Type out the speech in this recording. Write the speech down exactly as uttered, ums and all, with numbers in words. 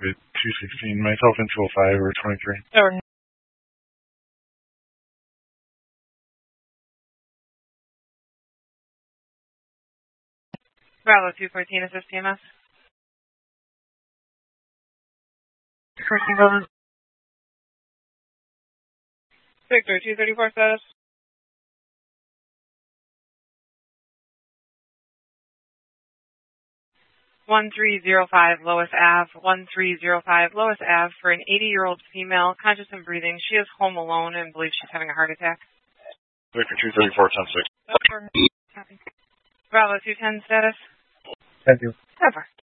at two sixteen, myself in two oh five or twenty-three. Over. Bravo two fourteen, assist T M S. fourteen Golden. Victor two thirty-four status. one three zero five Lois Ave, one three zero five Lois Ave for an eighty-year-old female, conscious and breathing. She is home alone and believes she's having a heart attack. Victor two thirty-four, ten six. Over. Copy. Bravo two ten status. Thank you. Over.